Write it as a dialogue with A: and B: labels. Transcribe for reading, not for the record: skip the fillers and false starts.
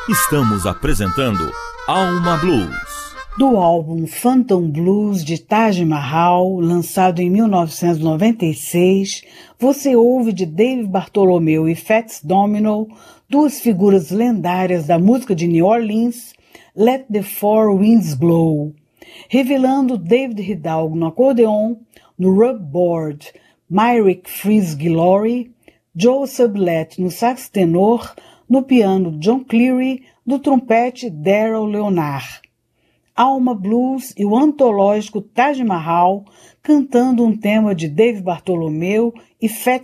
A: Estamos apresentando Alma Blues.
B: Do álbum Phantom Blues de Taj Mahal, lançado em 1996, você ouve de Dave Bartholomew e Fats Domino, duas figuras lendárias da música de New Orleans, Let the Four Winds Blow, revelando David Hidalgo no acordeon, no rubboard, Myrick Freeze Guillory, Joe Sublette no sax tenor, no piano John Cleary, no trompete Daryl Leonard. Alma Blues e o antológico Taj Mahal cantando um tema de Dave Bartholomew e Fats